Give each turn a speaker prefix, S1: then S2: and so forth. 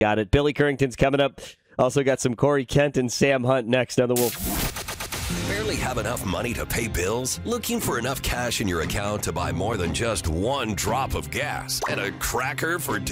S1: Got it. Billy Currington's coming up. Also got some Corey Kent and Sam Hunt next on the Wolf.
S2: Barely have enough money to pay bills? Looking for enough cash in your account to buy more than just one drop of gas and a cracker for